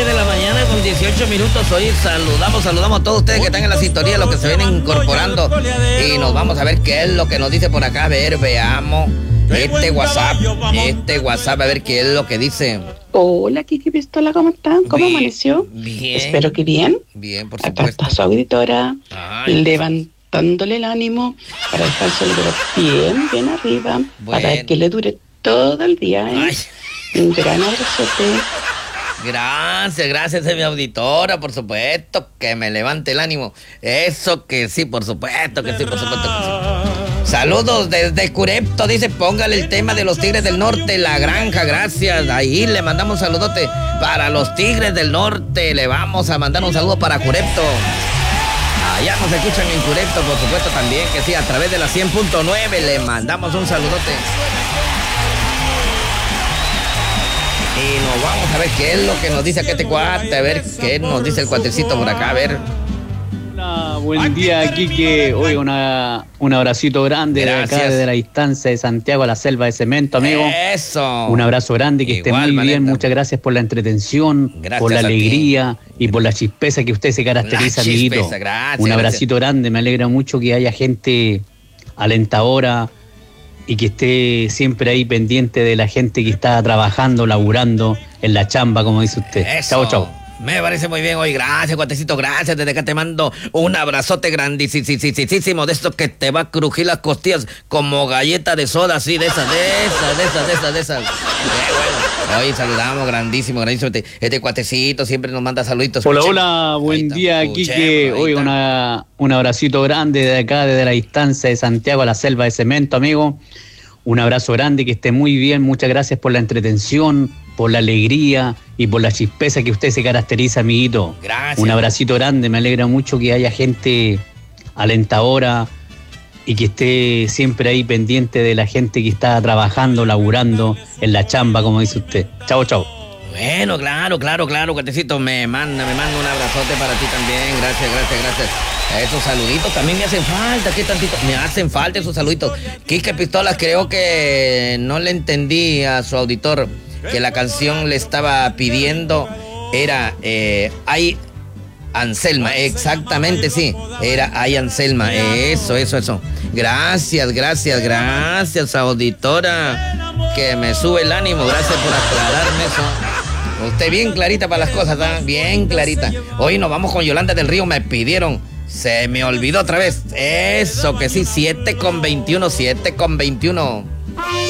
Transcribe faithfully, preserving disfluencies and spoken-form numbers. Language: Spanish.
nueve de la mañana con dieciocho minutos. Hoy saludamos, saludamos a todos ustedes que están en la sintonía, los que se vienen incorporando. Y nos vamos a ver qué es lo que nos dice por acá. A ver, veamos este WhatsApp, este WhatsApp, a ver qué es lo que dice. Hola, Kiki Pistola, ¿cómo están? ¿Cómo Bien, amaneció? Bien. Espero que bien. Bien, por Acá supuesto. está su auditora, Ay. levantándole el ánimo para dejárselo bien, bien arriba, Bueno. para que le dure todo el día, ¿eh? Ay. Un gran abrazote. Gracias, gracias a mi auditora, por supuesto, que me levante el ánimo. Eso que sí, por supuesto, que sí, por supuesto que sí. Saludos desde Curepto, dice, póngale el tema de los Tigres del Norte, La Granja, gracias. Ahí le mandamos un saludote para los Tigres del Norte, le vamos a mandar un saludo para Curepto. Allá nos escuchan en Curepto, por supuesto también, que sí, a través de la cien punto nueve le mandamos un saludote. Y nos vamos a ver qué es lo que nos dice aquí este cuate, a ver qué nos dice el cuatecito por acá, a ver. Hola, buen día, Quique. Hoy una, un abracito grande de Gracias. acá, desde la distancia de Santiago a la Selva de Cemento, amigo. Eso. Un abrazo grande, que esté Igual, muy bien. maneta. Muchas gracias por la entretención, Gracias por la a ti. alegría y por la chispeza que usted se caracteriza, La amiguito. chispeza, gracias, Un gracias. abracito grande, me alegra mucho que haya gente alentadora y que esté siempre ahí pendiente de la gente que está trabajando, laburando en la chamba, como dice usted. Eso. Chao, chao. Me parece muy bien hoy, gracias, cuatecito, gracias. Desde acá te mando un abrazote grandísimo de estos que te va a crujir las costillas como galleta de soda, así, de esas, de esas, de esas, de esas, de esas. Eh, bueno, hoy saludamos grandísimo, grandísimo. Este, este cuatecito siempre nos manda saluditos. Hola, Escuchen. hola, Ahí buen está, día, escuchemos, Quique. ahí Hoy está. una, un abracito grande de acá, desde la distancia de Santiago a la Selva de Cemento, amigo. Un abrazo grande, que esté muy bien. Muchas gracias por la entretención, por la alegría y por la chispeza que usted se caracteriza, amiguito. Gracias. Un abracito grande, me alegra mucho que haya gente alentadora y que esté siempre ahí pendiente de la gente que está trabajando, laburando en la chamba, como dice usted. Chao, chao. Bueno, claro, claro, claro, cuatecito, me manda, me manda un abrazote para ti también, gracias, gracias, gracias. Esos saluditos también me hacen falta, ¿qué tantito? Me hacen falta esos saluditos. Quique Pistolas, creo que no le entendí a su auditor que la canción le estaba pidiendo era eh, Ay Anselma, exactamente, sí, era Ay Anselma, eso, eso, eso. Gracias, gracias, gracias, auditora, que me sube el ánimo, gracias por aclararme eso. Usted bien clarita para las cosas, ¿ah? Bien clarita. Hoy nos vamos con Yolanda del Río, me pidieron. Se me olvidó otra vez. Eso que sí, siete con veintiuno, siete con veintiuno.